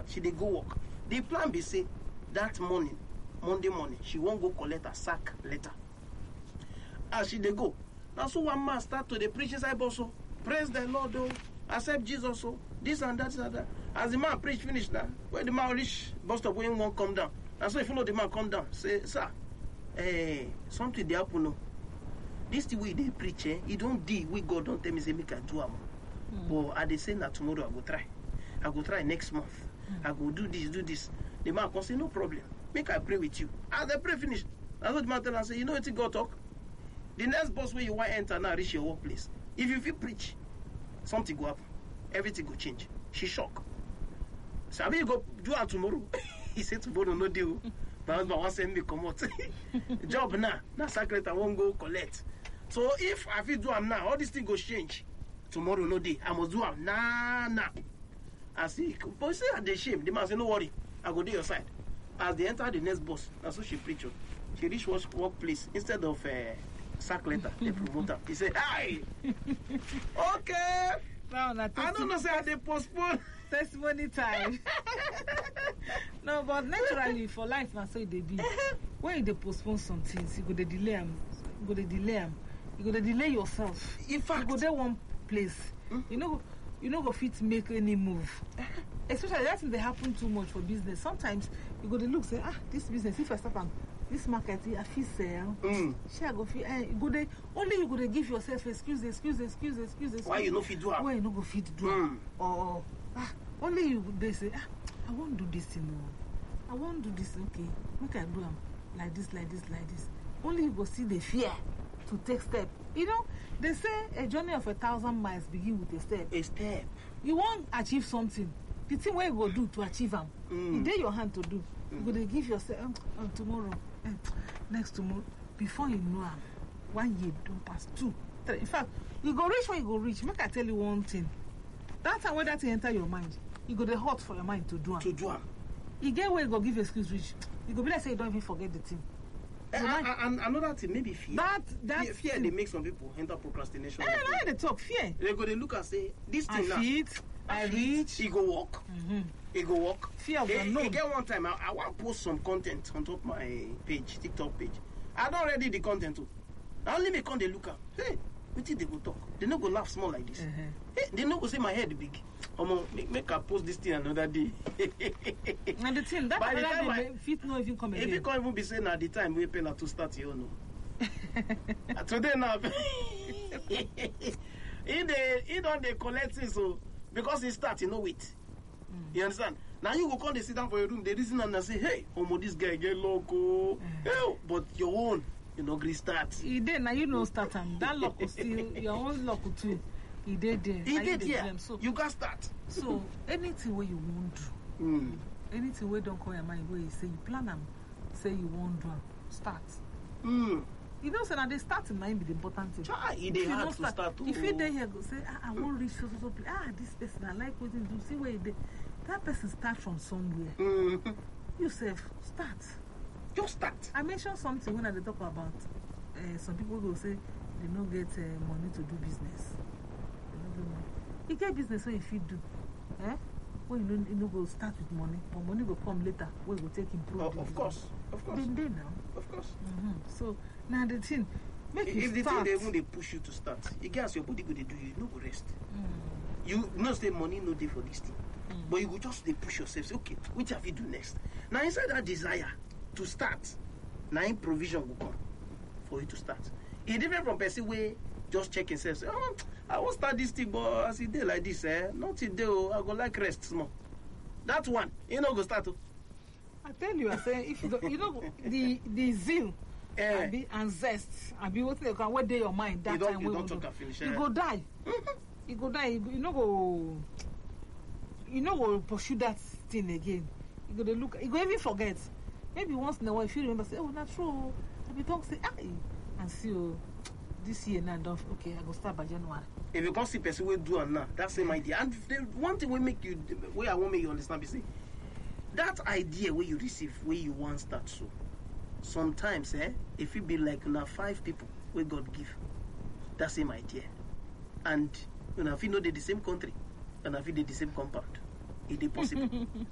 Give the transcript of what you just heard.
that. She dey go work. The plan be say that morning, Monday morning, she won't go collect her sack letter. As she dey go, now so one man start to the preach inside bus. Praise the Lord, oh, accept Jesus, oh, this and that, this and that. As the man preach finish now, when the man reach bus stop, when he won't come down. And so if you know the man come down, say, sir, something dey happen, no. This the way they preach, he don't deal with God, don't tell me say make I do am. But I dey say that tomorrow I go try. I go try next month. I go do this. The man can say no problem. Make I pray with you. As the pray finish, that's what the man tell and say, you know what God talk? The next bus where you want to enter now reach your workplace. If you feel preach, something go happen. Everything go change. She shock. So I mean you go do it tomorrow. He said tomorrow no deal. My husband wants to send me come out. Job now secret I won't go collect. So if I feel do am now, all these things go change. Tomorrow no day. I must do am nah. I see, but say at the shame. The man say no worry. I go do your side. As they enter the next bus, that's what she preach. She reach workplace instead of sack letter. They promote her. He said, "Hi, okay." Now, I don't know. Say they postpone testimony time. No, but naturally for life, now so they be. When they postpone some things, you go to delay them. You go to delay yourself. In fact, you go there one place. You know, go fit make any move. Especially that thing they happen too much for business. Sometimes you go to look say, this business, if I start on this market, I feel sell. I go feel go there. Only you go to give yourself excuse. Why you no fit do am? Why you no go fit do am? Or only you they say, I won't do this thing. I won't do this. Okay, make I do am like this. Only you go see the fear to take step. You know, they say a journey of 1,000 miles begin with a step. A step. You want to achieve something. The thing what you go do to achieve them, it's there your hand to do. You go to give yourself tomorrow, next tomorrow. Before you know 1 year don't pass 2, 3. In fact, you go reach where you go reach. Make I tell you one thing. That time when that thing enter your mind, you go to hot for your mind to do it. To do it. You get where you go give excuse reach. You go be like say you don't even forget the thing. And another thing, maybe fear. That fear they make some people enter procrastination. I they talk fear. They go they look and say this thing now. I reach. It go walk. It go walk. Fear of the unknown. Again one time I want to post some content on top my page, TikTok page. I don't ready the content too. Now only me come they look at. Hey, what did they go talk? They no go laugh small like this. Hey, they no go say my head big. Make I post this thing another day. And the thing that by the time fit no even come again. If you can't even be saying at the time we pay to start, you know. Today now, he don't they collect it so because he start, you know it. You understand? Now you go come they sit down for your room, they listen and they say, hey, this guy get loco. Hey, but your own, you know, green start. He did now you know start and that loco still your own loco too. He did there. He did yeah. So you can start. So anything where you won't do, anything where don't call your mind where you say you plan them, say you won't do, start. You know, so now they start in mind be the important thing. If you don't start, if you there here go say, I won't reach so this person I like what you do. See where they that person start from somewhere. You say start. Just start. I mentioned something when I talk about some people go say they don't get money to do business. You get business when you fit do. When you know go start with money, but money will come later. Where you go take improve. Of course. They now. Of course. So now the thing, make if you the start. thing they push you to start, it gets your body go they do you no go rest. You not say money no day for this thing, but you go just they push yourself. Say okay, which have you do next? Now inside that desire to start, now in provision will come for you to start. It's different from person way just check himself. Say, I won't start this thing, but as it day like this, not today. I go like rest small. That one, you know, go start. I tell you, I say if you don't, you know the zeal, and zest, and be what they can what day your mind that time you don't talk and finish. You go die. You go die. You know go pursue that thing again. You go look. You go even forget. Maybe once in a while, if you remember, say, oh, that's true. I be talk say, and see this year now, okay, I go start by January. If you can't see person will do and now, that's the same idea. And the one thing we make you, where I want make you understand, is that idea where you receive, where you want start so. Sometimes, if it be like 5 people where God give, that same idea. And if you know they're the same country, and if they the same compound, it is possible.